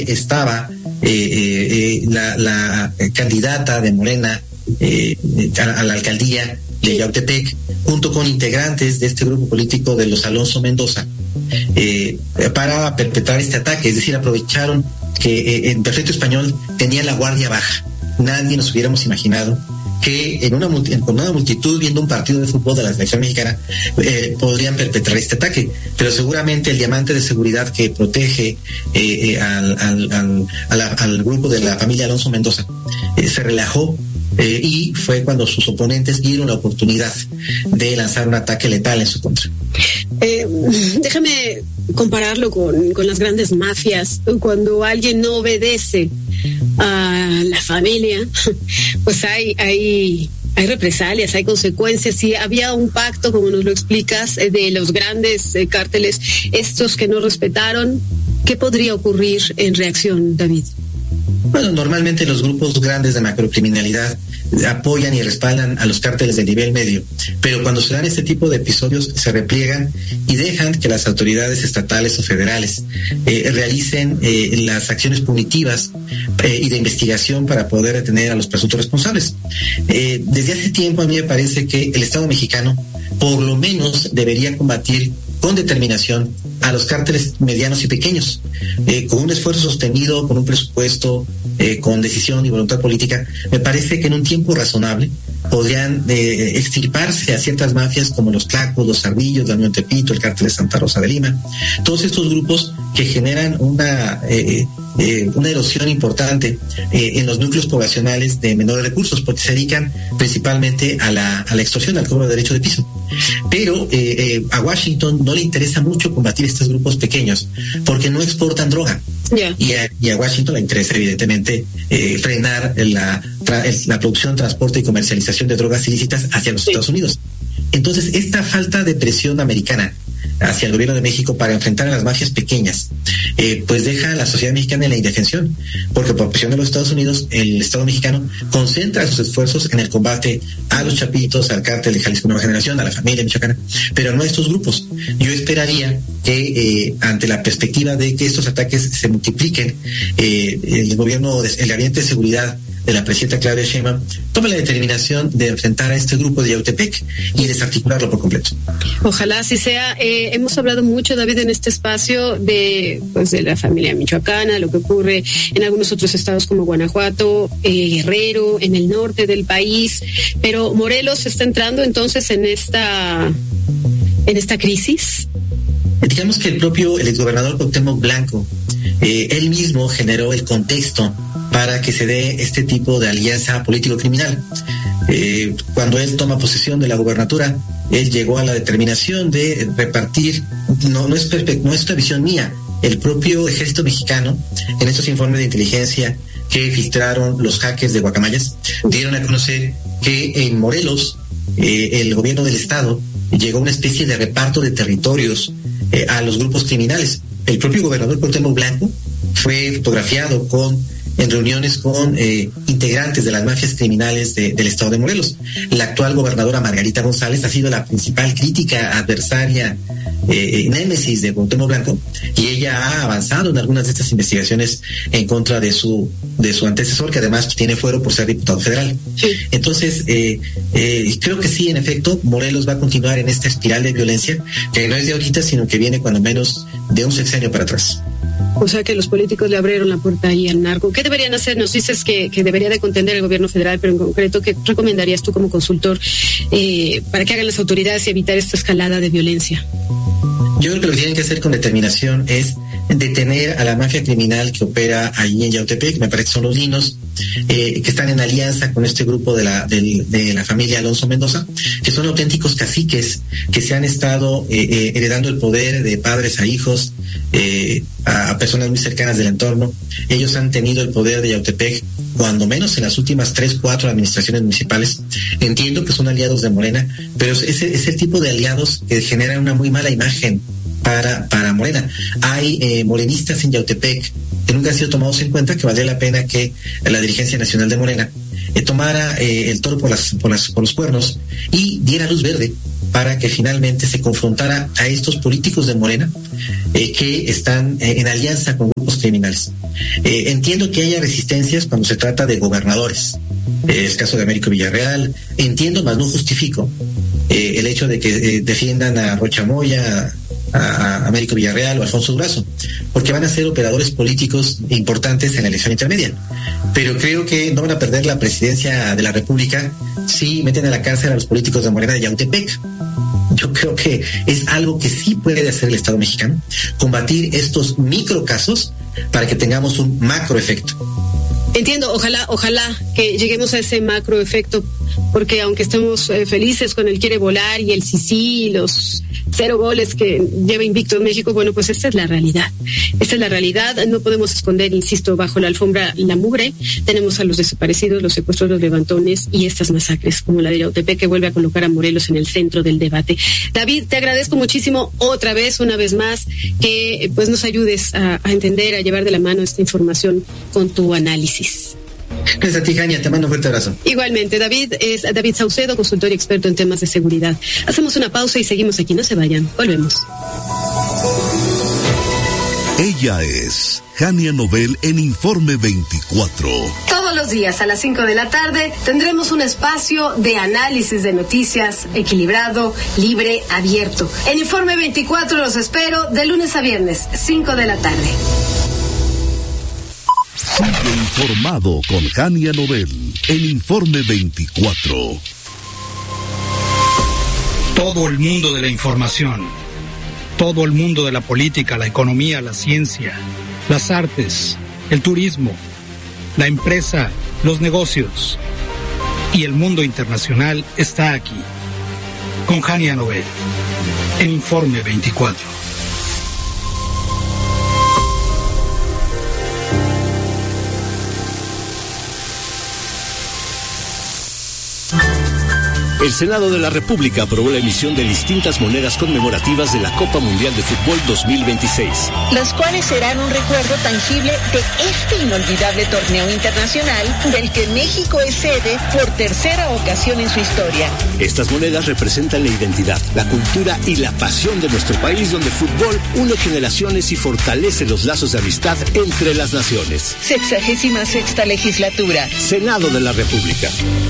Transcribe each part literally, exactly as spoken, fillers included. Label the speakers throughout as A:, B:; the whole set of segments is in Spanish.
A: estaba eh, eh, la, la candidata de Morena eh, a, a la alcaldía de Yautepec, junto con integrantes de este grupo político de los Alonso Mendoza, eh, para perpetrar este ataque. Es decir, aprovecharon que eh, en perfecto español tenía la guardia baja. Nadie nos hubiéramos imaginado que en una, con una multitud viendo un partido de fútbol de la selección mexicana eh, podrían perpetrar este ataque, pero seguramente el diamante de seguridad que protege eh, eh, al, al, al, a la, al grupo de la familia Alonso Mendoza eh, se relajó eh, y fue cuando sus oponentes vieron la oportunidad de lanzar un ataque letal en su contra.
B: Eh, déjame compararlo con, con las grandes mafias. Cuando alguien no obedece a la familia, pues hay, hay, hay represalias, hay consecuencias. Si había un pacto, como nos lo explicas, de los grandes eh, cárteles, estos que no respetaron, ¿qué podría ocurrir en reacción, David?
A: Bueno, normalmente los grupos grandes de macrocriminalidad apoyan y respaldan a los cárteles de nivel medio, pero cuando se dan este tipo de episodios se repliegan y dejan que las autoridades estatales o federales eh, realicen eh, las acciones punitivas eh, y de investigación para poder detener a los presuntos responsables. Eh, desde hace tiempo a mí me parece que el Estado mexicano por lo menos debería combatir con determinación a los cárteles medianos y pequeños, eh, con un esfuerzo sostenido, con un presupuesto, eh, con decisión y voluntad política. Me parece que en un tiempo razonable podrían eh, extirparse a ciertas mafias como los Tlacos, los Ardillos, la Unión Tepito, el cártel de Santa Rosa de Lima, todos estos grupos que generan una eh, eh, una erosión importante eh, en los núcleos poblacionales de menores recursos, porque se dedican principalmente a la, a la extorsión, al cobro de derecho de piso. Pero eh, eh, a Washington no le interesa mucho combatir estos grupos pequeños porque no exportan droga. Yeah. Y, a, y a Washington le interesa evidentemente eh, frenar la, tra, la producción, transporte y comercialización de drogas ilícitas hacia los sí. Estados Unidos. Entonces, esta falta de presión americana hacia el gobierno de México para enfrentar a las mafias pequeñas, eh, pues deja a la sociedad mexicana en la indefensión, porque por presión de los Estados Unidos, el Estado mexicano concentra sus esfuerzos en el combate a los chapitos, al cártel de Jalisco Nueva Generación, a la familia michoacana, pero no a estos grupos. Yo esperaría que eh, ante la perspectiva de que estos ataques se multipliquen, eh, el gobierno, el gabinete de seguridad de la presidenta Claudia Sheinbaum tome la determinación de enfrentar a este grupo de Yautepec y desarticularlo por completo.
B: Ojalá así sea. Eh, hemos hablado mucho, David, en este espacio de, pues, de la familia michoacana, lo que ocurre en algunos otros estados como Guanajuato, eh, Guerrero, en el norte del país, pero Morelos está entrando entonces en esta, en esta crisis.
A: Digamos que el propio el exgobernador Cuauhtémoc Blanco, eh, él mismo generó el contexto para que se dé este tipo de alianza político-criminal. Eh, cuando él toma posesión de la gubernatura, él llegó a la determinación de repartir, no, no, es, perfect, no es una visión mía, el propio ejército mexicano, en estos informes de inteligencia que filtraron los hackers de Guacamayas, dieron a conocer que en Morelos, eh, el gobierno del estado llegó a una especie de reparto de territorios eh, a los grupos criminales. El propio gobernador Cuauhtémoc Blanco fue fotografiado con en reuniones con eh, integrantes de las mafias criminales de, del estado de Morelos. La actual gobernadora Margarita González ha sido la principal crítica, adversaria, eh, némesis de Cuauhtémoc Blanco, y ella ha avanzado en algunas de estas investigaciones en contra de su de su antecesor, que además tiene fuero por ser diputado federal. Sí. Entonces, eh, eh, creo que sí, en efecto, Morelos va a continuar en esta espiral de violencia, que no es de ahorita, sino que viene cuando menos de un sexenio para atrás.
B: O sea que los políticos le abrieron la puerta ahí al narco. ¿Qué deberían hacer? Nos dices que, que debería de contender el gobierno federal, pero en concreto, ¿qué recomendarías tú como consultor eh, para que hagan las autoridades y evitar esta escalada de violencia?
A: Yo creo que lo que tienen que hacer con determinación es detener a la mafia criminal que opera allí en Yautepec, me parece que son los Linos, eh, que están en alianza con este grupo de la, de, de la familia Alonso Mendoza, que son auténticos caciques que se han estado eh, eh, heredando el poder de padres a hijos, eh, a, a personas muy cercanas del entorno. Ellos han tenido el poder de Yautepec cuando menos en las últimas tres, cuatro administraciones municipales. Entiendo que son aliados de Morena, pero es, es el tipo de aliados que generan una muy mala imagen para, para Morena. Hay eh, morenistas en Yautepec que nunca han sido tomados en cuenta, que valdría la pena que la dirigencia nacional de Morena eh, tomara eh, el toro por, las, por, las, por los cuernos y diera luz verde para que finalmente se confrontara a estos políticos de Morena eh, que están eh, en alianza con grupos criminales. Eh, entiendo que haya resistencias cuando se trata de gobernadores, eh, el caso de Américo Villarreal, entiendo, mas no justifico eh, el hecho de que eh, defiendan a Rocha Moya, a, a Américo Villarreal o a Alfonso Durazo, porque van a ser operadores políticos importantes en la elección intermedia. Pero creo que no van a perder la presidencia de la República si meten a la cárcel a los políticos de Morena de Yautepec. Yo creo que es algo que sí puede hacer el Estado mexicano, combatir estos microcasos para que tengamos un macroefecto.
B: Entiendo, ojalá, ojalá que lleguemos a ese macroefecto, porque aunque estemos eh, felices con el quiere volar y el sí sí y los cero goles que lleva invicto en México, bueno, pues esta es la realidad. Esta es la realidad. No podemos esconder, insisto, bajo la alfombra la mugre. Tenemos a los desaparecidos, los secuestros, los levantones y estas masacres, como la de Yautepec, que vuelve a colocar a Morelos en el centro del debate. David, te agradezco muchísimo otra vez, una vez más, que pues nos ayudes a, a entender, a llevar de la mano esta información con tu análisis.
A: Gracias a ti, Jania, te mando un fuerte abrazo.
B: Igualmente, David es David Saucedo, consultor y experto en temas de seguridad. Hacemos una pausa y seguimos aquí, no se vayan, volvemos.
C: Ella es Jania Nobel en Informe veinticuatro.
D: Todos los días a las cinco de la tarde tendremos un espacio de análisis de noticias equilibrado, libre, abierto. En Informe veinticuatro los espero de lunes a viernes, cinco de la tarde.
C: Sigue informado con Jania Nobel en Informe veinticuatro.
E: Todo el mundo de la información, todo el mundo de la política, la economía, la ciencia, las artes, el turismo, la empresa, los negocios y el mundo internacional está aquí, con Jania Nobel en Informe veinticuatro.
F: El Senado de la República aprobó la emisión de distintas monedas conmemorativas de la Copa Mundial de Fútbol dos mil veintiséis.
G: Las cuales serán un recuerdo tangible de este inolvidable torneo internacional del que México es sede por tercera ocasión en su historia.
F: Estas monedas representan la identidad, la cultura y la pasión de nuestro país, donde el fútbol une generaciones y fortalece los lazos de amistad entre las naciones.
G: Sexagésima sexta legislatura.
F: Senado de la República.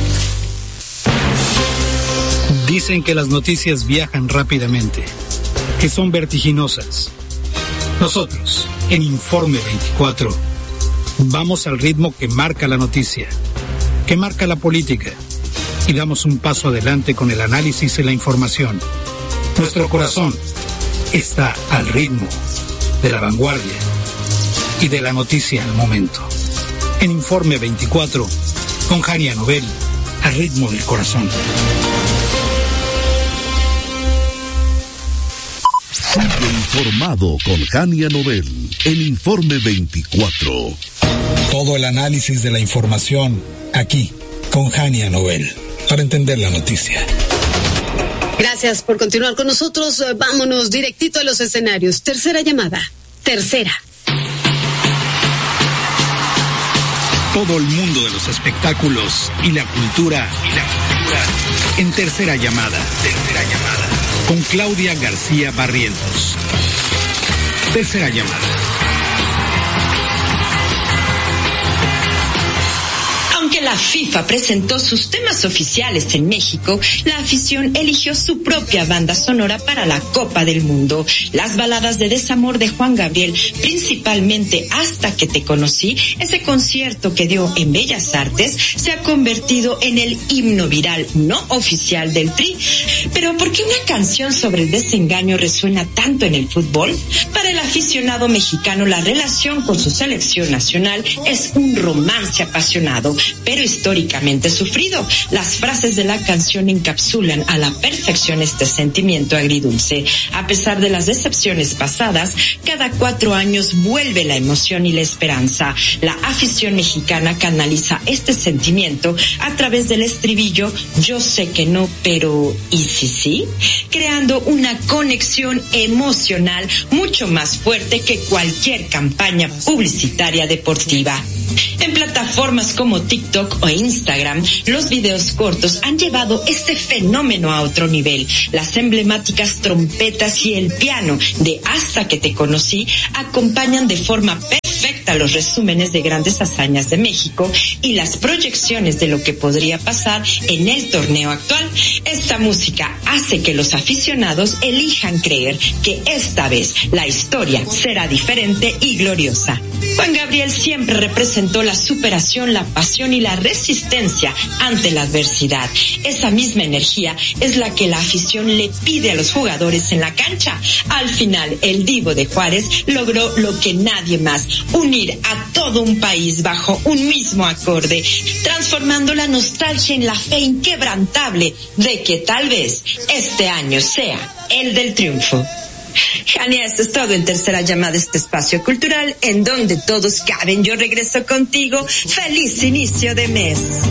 E: Dicen que las noticias viajan rápidamente, que son vertiginosas. Nosotros, en Informe veinticuatro, vamos al ritmo que marca la noticia, que marca la política, y damos un paso adelante con el análisis y la información. Nuestro corazón está al ritmo de la vanguardia y de la noticia al momento. En Informe veinticuatro, con Jania Nobel, al ritmo del corazón.
C: Sigue informado con Jania Nobel en Informe veinticuatro.
E: Todo el análisis de la información aquí con Jania Nobel para entender la noticia.
B: Gracias por continuar con nosotros. Vámonos directito a los escenarios. Tercera llamada. Tercera.
E: Todo el mundo de los espectáculos y la cultura y la cultura en tercera llamada. Tercera llamada. Con Claudia García Barrientos. Tercera llamada.
H: Aunque la FIFA presentó sus temas oficiales en México, la afición eligió su propia banda sonora para la Copa del Mundo. Las baladas de desamor de Juan Gabriel, principalmente Hasta que te conocí, ese concierto que dio en Bellas Artes, se ha convertido en el himno viral no oficial del Tri. Pero ¿por qué una canción sobre el desengaño resuena tanto en el fútbol? Para el aficionado mexicano, la relación con su selección nacional es un romance apasionado, pero históricamente sufrido. Las frases de la canción encapsulan a la perfección este sentimiento agridulce. A pesar de las decepciones pasadas, cada cuatro años vuelve la emoción y la esperanza. La afición mexicana canaliza este sentimiento a través del estribillo "Yo sé que no, pero ¿y si sí?", creando una conexión emocional mucho más fuerte que cualquier campaña publicitaria deportiva. En En plataformas como TikTok o Instagram, los videos cortos han llevado este fenómeno a otro nivel. Las emblemáticas trompetas y el piano de Hasta que te conocí acompañan de forma perfecta los resúmenes de grandes hazañas de México y las proyecciones de lo que podría pasar en el torneo actual. Esta música hace que los aficionados elijan creer que esta vez la historia será diferente y gloriosa. Juan Gabriel siempre representó la superación, la pasión y la resistencia ante la adversidad. Esa misma energía es la que la afición le pide a los jugadores en la cancha. Al final, el Divo de Juárez logró lo que nadie más, unir a todo un país bajo un mismo acorde, transformando la nostalgia en la fe inquebrantable de que tal vez este año sea el del triunfo. Jania, esto es todo en Tercera Llamada, este espacio cultural en donde todos caben. Yo regreso contigo. ¡Feliz inicio de mes!